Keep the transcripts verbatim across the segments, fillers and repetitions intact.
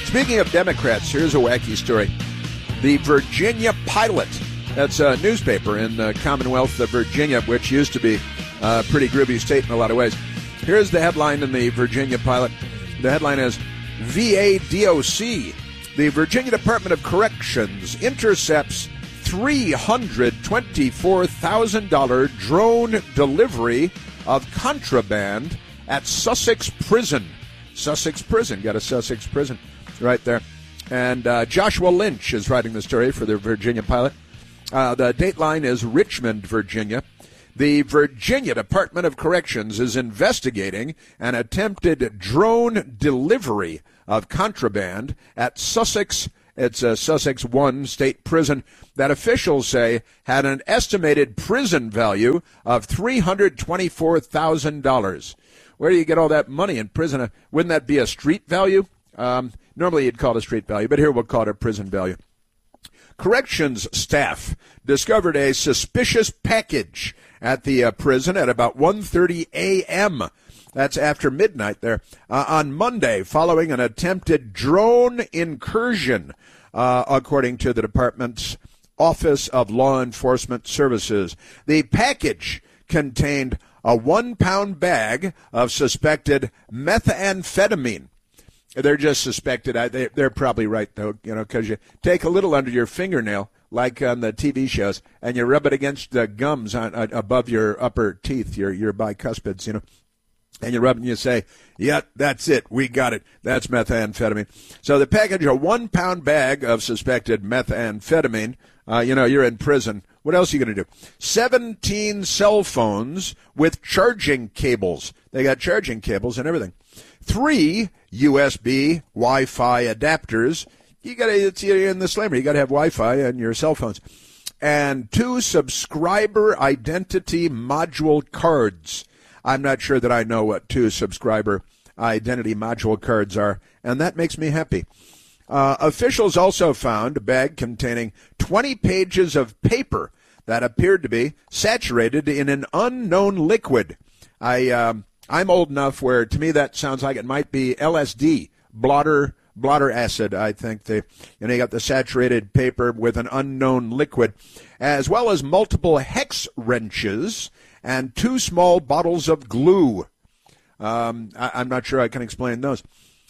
Speaking of Democrats, here's a wacky story. The Virginia Pilot, that's a newspaper in the Commonwealth of Virginia, which used to be a pretty groovy state in a lot of ways. Here's the headline in the Virginia Pilot. The headline is V A D O C. The Virginia Department of Corrections intercepts three hundred twenty-four thousand dollars drone delivery of contraband at Sussex Prison. Sussex Prison. Got a Sussex Prison right there. And uh, Joshua Lynch is writing the story for the Virginia Pilot. Uh, the dateline is Richmond, Virginia. The Virginia Department of Corrections is investigating an attempted drone delivery of contraband at Sussex. It's a Sussex one state prison that officials say had an estimated prison value of three hundred twenty-four thousand dollars. Where do you get all that money in prison? Wouldn't that be a street value? Um, normally you'd call it a street value, but here we'll call it a prison value. Corrections staff discovered a suspicious package at the uh, prison at about one thirty a.m. That's after midnight there, uh, on Monday, following an attempted drone incursion, uh, according to the department's Office of Law Enforcement Services. The package contained a one-pound bag of suspected methamphetamine. They're just suspected. I, they, they're probably right, though, you know, because you take a little under your fingernail, like on the T V shows, and you rub it against the gums on, uh, above your upper teeth, your, your bicuspids, you know, and you rub it and you say, yeah, that's it. We got it. That's methamphetamine. So the package, a one-pound bag of suspected methamphetamine, uh, you know, you're in prison. What else are you going to do? seventeen cell phones with charging cables. They got charging cables and everything. Three U S B Wi-Fi adapters. You got to, it's in the slammer. You got to have Wi-Fi on your cell phones. And two subscriber identity module cards. I'm not sure that I know what two subscriber identity module cards are, and that makes me happy. Uh, officials also found a bag containing twenty pages of paper that appeared to be saturated in an unknown liquid. I, um, I'm old enough where, to me, that sounds like it might be L S D, blotter blotter acid, I think. They, you know, you got the saturated paper with an unknown liquid, as well as multiple hex wrenches and two small bottles of glue. Um, I, I'm not sure I can explain those.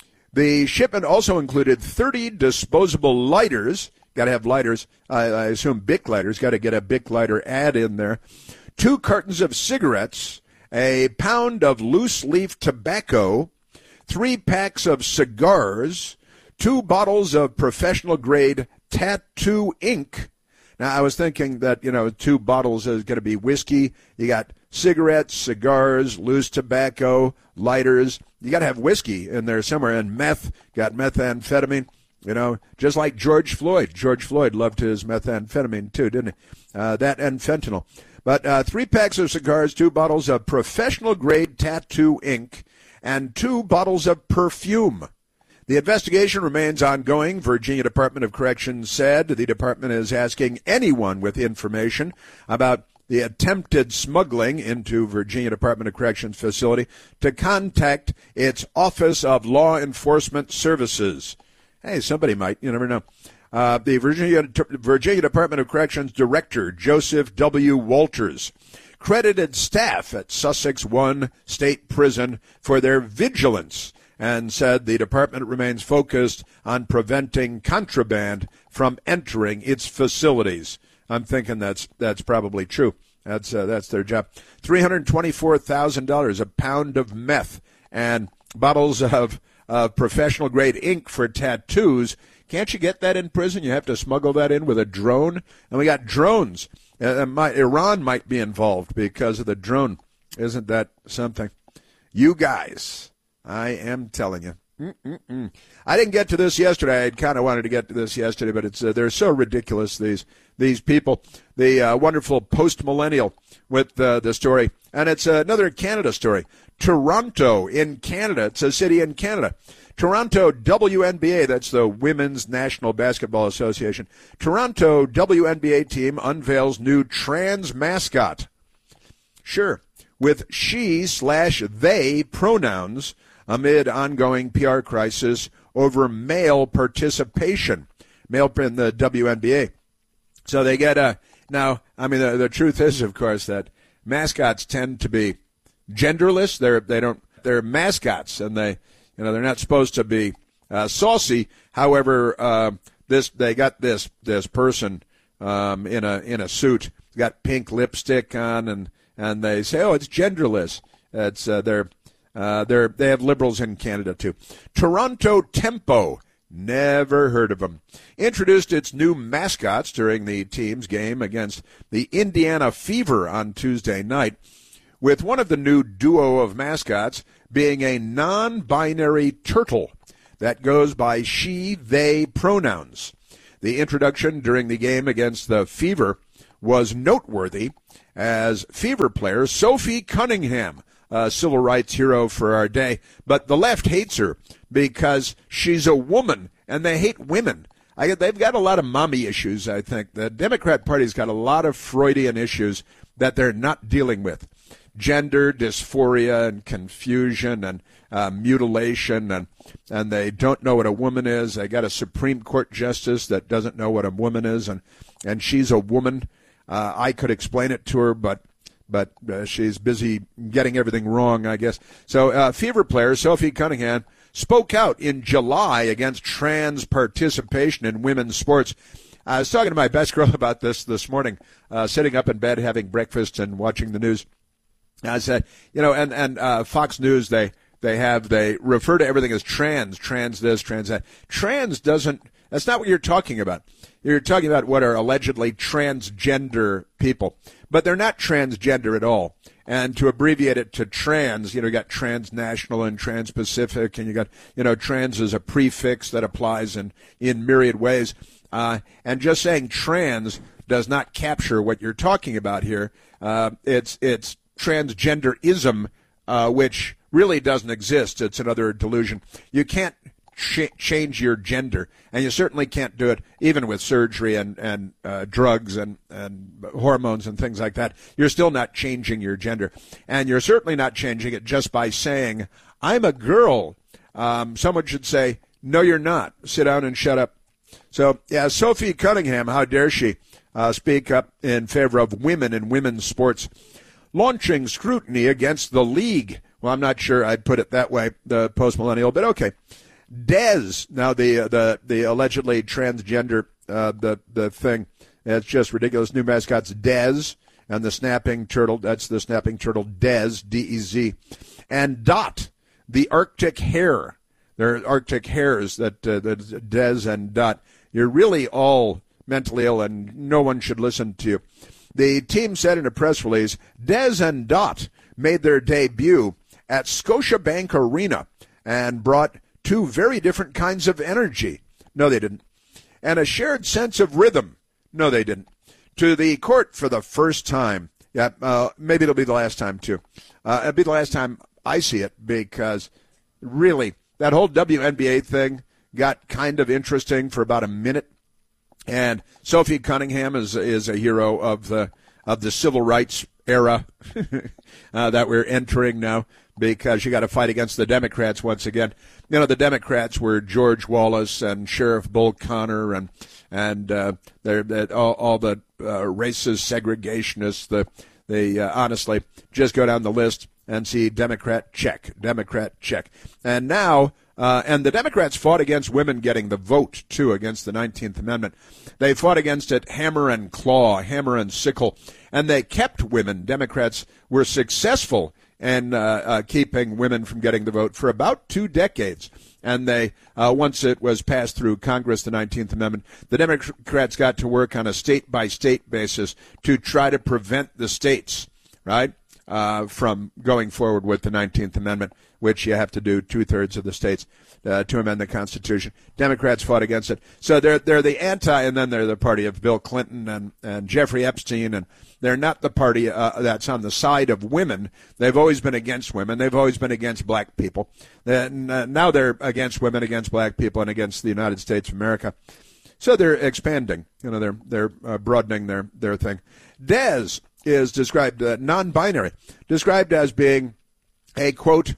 The shipment also included thirty disposable lighters. Got to have lighters. I, I assume Bic lighters. Got to get a Bic lighter ad in there. Two cartons of cigarettes, a pound of loose-leaf tobacco, three packs of cigars, two bottles of professional-grade tattoo ink. Now, I was thinking that, you know, two bottles is going to be whiskey. You got cigarettes, cigars, loose tobacco, lighters. You got to have whiskey in there somewhere. And meth, got methamphetamine, you know, just like George Floyd. George Floyd loved his methamphetamine, too, didn't he? Uh, that and fentanyl. But uh, three packs of cigars, two bottles of professional-grade tattoo ink, and two bottles of perfume. The investigation remains ongoing, Virginia Department of Corrections said. The department is asking anyone with information about the attempted smuggling into Virginia Department of Corrections facility to contact its Office of Law Enforcement Services. Hey, somebody might. You never know. Uh, the Virginia, Virginia Department of Corrections Director, Joseph W. Walters, credited staff at Sussex one State Prison for their vigilance and said the department remains focused on preventing contraband from entering its facilities. I'm thinking that's that's probably true. That's uh, that's their job. three hundred twenty-four thousand dollars, a pound of meth, and bottles of uh, professional-grade ink for tattoos. Can't you get that in prison? You have to smuggle that in with a drone. And we got drones. Uh, my, Iran might be involved because of the drone. Isn't that something? You guys, I am telling you. Mm-mm-mm. I didn't get to this yesterday. I kind of wanted to get to this yesterday, but it's uh, they're so ridiculous, these these people. The uh, wonderful post-millennial with uh, the story. And it's uh, another Canada story. Toronto in Canada. It's a city in Canada. Toronto W N B A, that's the Women's National Basketball Association. Toronto W N B A team unveils new trans mascot. Sure. With she slash they pronouns amid ongoing P R crisis over male participation, male in the W N B A. So they get a, now, I mean, the, the truth is, of course, that mascots tend to be genderless. They're, they don't, they're mascots, and they, you know, they're not supposed to be uh, saucy. However, uh, this, they got this, this person um, in a, in a suit, got pink lipstick on, and, and they say, oh, it's genderless. It's, uh, they're, uh, they're, they have liberals in Canada too. Toronto Tempo. Never heard of them. Introduced its new mascots during the team's game against the Indiana Fever on Tuesday night, with one of the new duo of mascots being a non-binary turtle that goes by she, they pronouns. The introduction during the game against the Fever was noteworthy as Fever player Sophie Cunningham, a civil rights hero for our day, but the left hates her because she's a woman, and they hate women. I, they've got a lot of mommy issues, I think. The Democrat Party's got a lot of Freudian issues that they're not dealing with. Gender dysphoria and confusion and uh, mutilation, and and they don't know what a woman is. They got a Supreme Court justice that doesn't know what a woman is, and, and she's a woman. Uh, I could explain it to her, but but uh, she's busy getting everything wrong, I guess. So uh, Fever player Sophie Cunningham spoke out in July against trans participation in women's sports. I was talking to my best girl about this this morning, uh, sitting up in bed, having breakfast and watching the news. I said, you know, and, and uh, Fox News, they, they have, they refer to everything as trans, trans this, trans that. Trans doesn't, that's not what you're talking about. You're talking about what are allegedly transgender people. But they're not transgender at all. And to abbreviate it to trans, you know, you got transnational and transpacific, and you got, you know, trans is a prefix that applies in, in myriad ways. Uh, and just saying trans does not capture what you're talking about here. Uh, it's, it's transgenderism, uh, which really doesn't exist. It's another delusion. You can't ch- change your gender, and you certainly can't do it even with surgery and, and uh, drugs and, and hormones and things like that. You're still not changing your gender, and you're certainly not changing it just by saying, I'm a girl. Um, someone should say, no, you're not. Sit down and shut up. So, yeah, Sophie Cunningham, how dare she uh, speak up in favor of women in women's sports, launching scrutiny against the league. Well, I'm not sure I'd put it that way, the post-millennial, but okay. Dez, now the uh, the the allegedly transgender uh, the the thing, it's just ridiculous. New mascot's Dez, and the snapping turtle. That's the snapping turtle Dez, D E Z, and Dot, the Arctic hare. They're Arctic hares that uh, that Dez and Dot. You're really all mentally ill, and no one should listen to you. The team said in a press release, Dez and Dot made their debut at Scotiabank Arena and brought two very different kinds of energy. No, they didn't. And a shared sense of rhythm. No, they didn't. To the court for the first time. Yeah, uh, maybe it'll be the last time, too. Uh, it'll be the last time I see it, because really, that whole W N B A thing got kind of interesting for about a minute. And Sophie Cunningham is is a hero of the of the civil rights era uh, that we're entering now, because you got to fight against the Democrats once again. You know, the Democrats were George Wallace and Sheriff Bull Connor and and uh, they're, they're all, all the uh, racist segregationists. The they uh, honestly just go down the list and see Democrat check, Democrat check, and now. Uh, and the Democrats fought against women getting the vote, too, against the nineteenth Amendment. They fought against it hammer and claw, hammer and sickle, and they kept women. Democrats were successful in uh, uh, keeping women from getting the vote for about two decades. And they, uh, once it was passed through Congress, the nineteenth Amendment, the Democrats got to work on a state-by-state basis to try to prevent the states, right, uh, from going forward with the nineteenth Amendment, which you have to do two-thirds of the states uh, to amend the Constitution. Democrats fought against it. So they're they're the anti, and then they're the party of Bill Clinton and, and Jeffrey Epstein, and they're not the party uh, that's on the side of women. They've always been against women. They've always been against black people. And uh, now they're against women, against black people, and against the United States of America. So they're expanding. You know, they're they're uh, broadening their, their thing. Dez is described, uh, non-binary, described as being a, quote,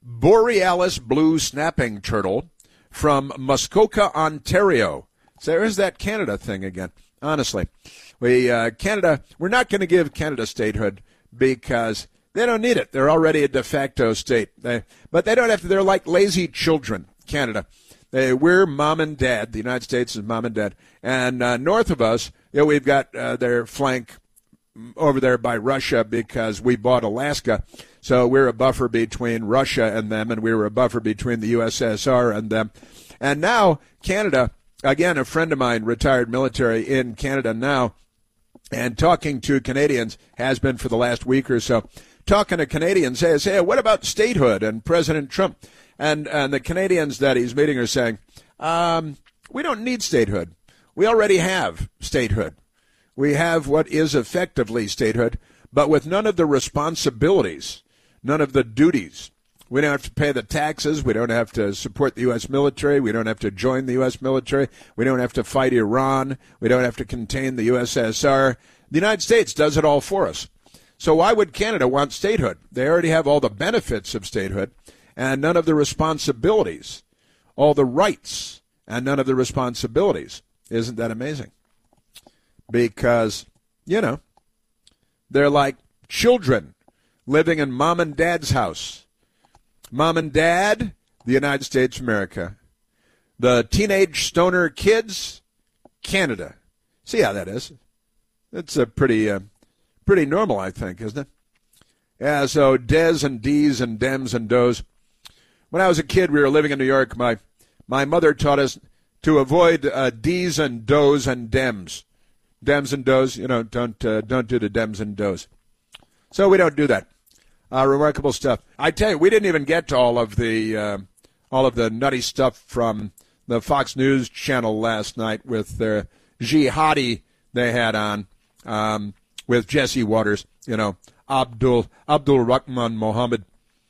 borealis blue snapping turtle from Muskoka, Ontario. So there's that Canada thing again. Honestly, we uh, Canada, we're not going to give Canada statehood because they don't need it. They're already a de facto state. They, but they don't have to. They're like lazy children, Canada. They, we're mom and dad. The United States is mom and dad. And uh, north of us, you know, we've got uh, their flank over there by Russia because we bought Alaska. So we're a buffer between Russia and them, and we were a buffer between the U S S R and them. And now Canada, again, a friend of mine, retired military in Canada now, and talking to Canadians, has been for the last week or so, talking to Canadians, says, hey, what about statehood and President Trump? And, and the Canadians that he's meeting are saying, um, we don't need statehood. We already have statehood. We have what is effectively statehood, but with none of the responsibilities, none of the duties. We don't have to pay the taxes. We don't have to support the U S military. We don't have to join the U S military. We don't have to fight Iran. We don't have to contain the U S S R. The United States does it all for us. So why would Canada want statehood? They already have all the benefits of statehood and none of the responsibilities, all the rights and none of the responsibilities. Isn't that amazing? Because, you know, they're like children living in mom and dad's house. Mom and dad, the United States of America. The teenage stoner kids, Canada. See how that is? It's a pretty, uh, pretty normal, I think, isn't it? Yeah, so Des and D's and Dems and Does. When I was a kid, we were living in New York. My my mother taught us to avoid uh, D's and Does and Dems. Dems and Does, you know, don't uh, don't do the Dems and Does. So we don't do that. Uh, remarkable stuff. I tell you, we didn't even get to all of the uh, all of the nutty stuff from the Fox News channel last night with their jihadi they had on um, with Jesse Waters, you know, Abdul Abdul Rahman Mohammed,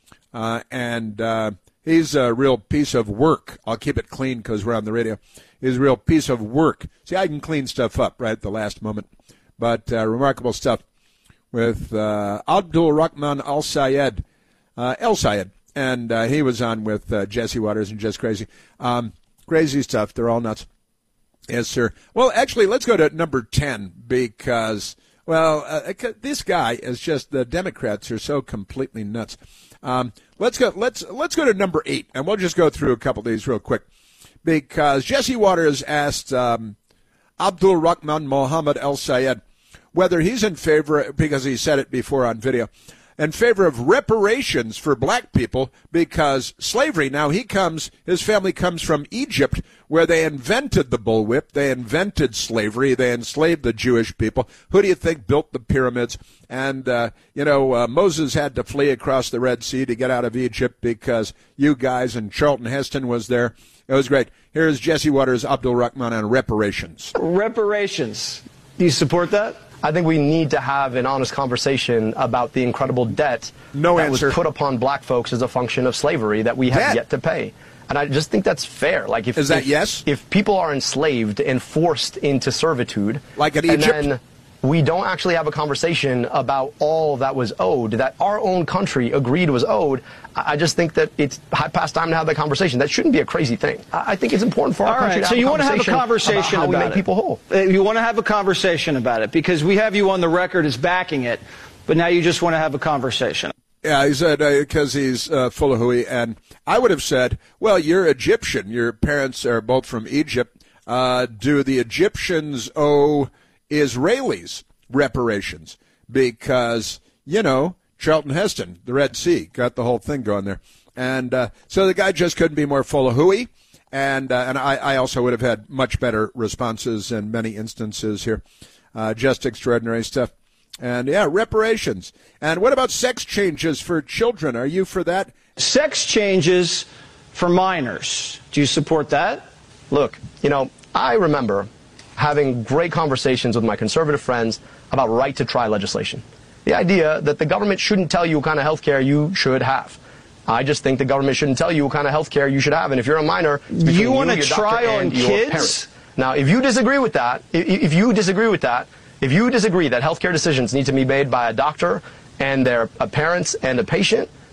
uh, and uh, he's a real piece of work. I'll keep it clean because we're on the radio. He's a real piece of work. See, I can clean stuff up right at the last moment, but uh, remarkable stuff with uh, Abdul Rahman Al Sayed, uh, El Sayed, and uh, he was on with uh, Jesse Waters and Just Crazy. Um, crazy stuff. They're all nuts. Yes, sir. Well, actually, let's go to number ten because, well, uh, this guy is just, the Democrats are so completely nuts. Um, let's go. Let's let's go to number eight, and we'll just go through a couple of these real quick because Jesse Waters asked um, Abdul Rahman Mohammed El Sayed whether he's in favor, because he said it before on video, in favor of reparations for black people because slavery. Now he comes, his family comes from Egypt where they invented the bullwhip. They invented slavery. They enslaved the Jewish people. Who do you think built the pyramids? And, uh, you know, uh, Moses had to flee across the Red Sea to get out of Egypt because you guys, and Charlton Heston was there. It was great. Here's Jesse Waters, Abdul Rahman on reparations. Reparations. Do you support that? I think we need to have an honest conversation about the incredible debt no that answer. was put upon black folks as a function of slavery that we have Debt. yet to pay. And I just think that's fair. Like if, Is that if, yes? If people are enslaved and forced into servitude, like in and Egypt, then we don't actually have a conversation about all that was owed, that our own country agreed was owed, I just think that it's past time to have that conversation. That shouldn't be a crazy thing. I think it's important for our all country right, to have so you a want to have a conversation conversation about how about we make it. people whole. Uh, You want to have a conversation about it because we have you on the record as backing it, but now you just want to have a conversation. Yeah, he said because uh, he's uh, full of hooey, and I would have said, well, you're Egyptian. Your parents are both from Egypt. Uh, do the Egyptians owe Israelis reparations? Because, you know, Charlton Heston, the Red Sea, got the whole thing going there. And uh, so the guy just couldn't be more full of hooey. And uh, and I, I also would have had much better responses in many instances here. Uh, just extraordinary stuff. And, yeah, reparations. And what about sex changes for children? Are you for that? Sex changes for minors. Do you support that? Look, you know, I remember having great conversations with my conservative friends about right-to-try legislation. The idea that the government shouldn't tell you what kind of health care you should have. I just think the government shouldn't tell you what kind of health care you should have. And if you're a minor, you want to you, try on kids? Parent. Now, if you disagree with that, if, if you disagree with that, if you disagree that health care decisions need to be made by a doctor and their parents and a patient,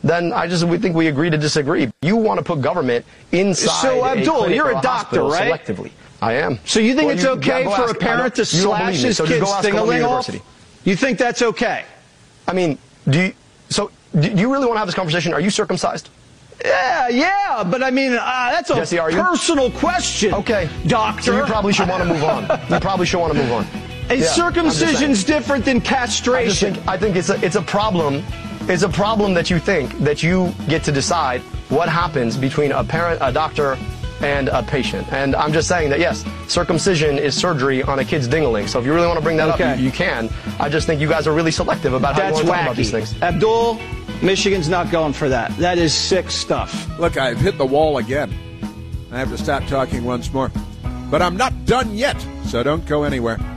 then I just we think we agree to disagree. You want to put government inside So, a Abdul, clinic you're or a doctor, hospital right? selectively. I am. So you think Well, it's you- okay go for ask- a parent to you don't slash believe me, his so just kid's go ask Columbia thing-a-ling off? University. You think that's okay? I mean, do you, so do you really want to have this conversation? Are you circumcised? Yeah, yeah, but I mean, uh, that's a Jesse, are you? personal question. Okay, doctor. So you probably should want to move on. You probably should want to move on. A Yeah, circumcision's different than I just castration. think, I think it's a, it's a problem. It's a problem that you think that you get to decide what happens between a parent, a doctor, and a patient. And I'm just saying that, yes, circumcision is surgery on a kid's ding-a-ling. So if you really want to bring that Okay. up, you, you can. I just think you guys are really selective about how That's you want to talk about these wacky. things. Abdul, Michigan's not going for that. That is sick stuff. Look, I've hit the wall again. I have to stop talking once more. But I'm not done yet, so don't go anywhere.